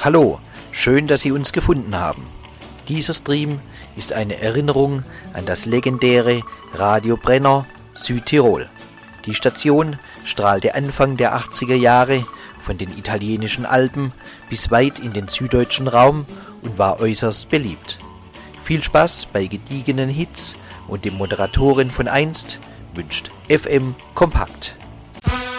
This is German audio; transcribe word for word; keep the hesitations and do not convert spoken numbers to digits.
Hallo, schön, dass Sie uns gefunden haben. Dieser Stream ist eine Erinnerung an das legendäre Radio Brenner Südtirol. Die Station strahlte Anfang der achtziger Jahre von den italienischen Alpen bis weit in den süddeutschen Raum und war äußerst beliebt. Viel Spaß bei gediegenen Hits und dem Moderatoren von einst wünscht F M Kompakt.